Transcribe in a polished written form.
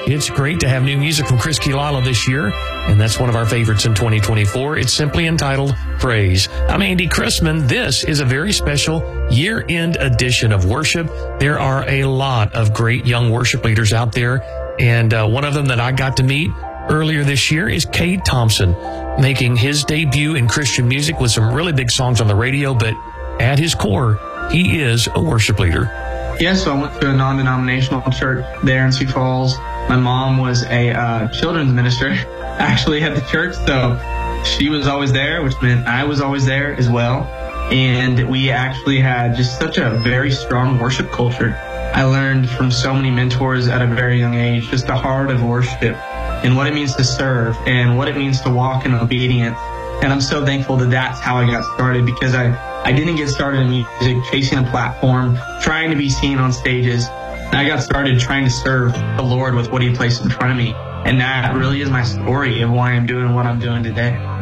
It's great to have new music from Chris Quilala this year, and that's one of our favorites in 2024. It's simply entitled Praise. I'm Andy Chrisman. This is a very special year-end edition of worship. There are a lot of great young worship leaders out there, and one of them that I got to meet earlier this year is Cade Thompson, making his debut in Christian music with some really big songs on the radio, but at his core, he is a worship leader. Yeah, so I went to a non-denominational church there in Sioux Falls. My mom was a children's minister, actually, at the church, so she was always there, which meant I was always there as well. And we actually had just such a very strong worship culture. I learned from so many mentors at a very young age just the heart of worship and what it means to serve and what it means to walk in obedience. And I'm so thankful that that's how I got started, because I didn't get started in music chasing a platform, trying to be seen on stages. I got started trying to serve the Lord with what He placed in front of me. And that really is my story of why I'm doing what I'm doing today.